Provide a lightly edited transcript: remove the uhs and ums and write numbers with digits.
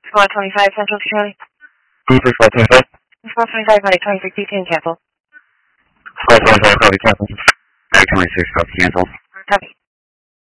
Squad 25, Central to Charlie. Cooper, Squad 25. Squad 25, Mike 26, D10, cancel. Squad 25, copy, cancel. Mike 26, copy, cancel. Copy.